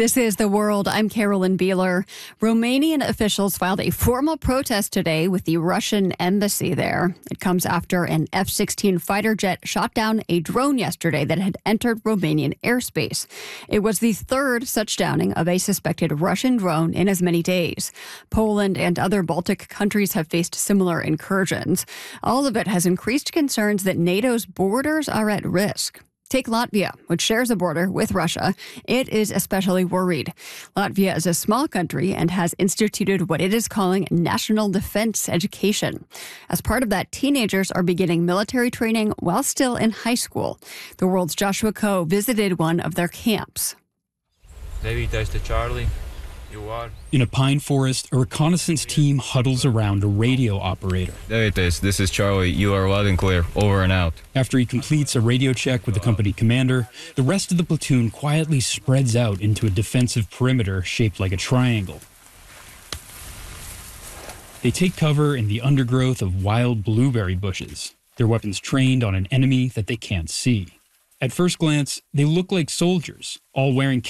This is The World. I'm Carolyn Beeler. Romanian officials filed a formal protest today with the Russian embassy there. It comes after an F-16 fighter jet shot down a drone yesterday that had entered Romanian airspace. It was the third such downing of a suspected Russian drone in as many days. Poland and other Baltic countries have faced similar incursions. All of it has increased concerns that NATO's borders are at risk. Take Latvia, which shares a border with Russia. It is especially worried. Latvia is a small country and has instituted what it is calling national defense education. As part of that, teenagers are beginning military training while still in high school. The World's Joshua Coe visited one of their camps. Charlie. In a pine forest, a reconnaissance team huddles around a radio operator. This is Charlie. You are loud and clear. Over and out. After he completes a radio check with the company commander, the rest of the platoon quietly spreads out into a defensive perimeter shaped like a triangle. They take cover in the undergrowth of wild blueberry bushes, their weapons trained on an enemy that they can't see. At first glance, they look like soldiers, all wearing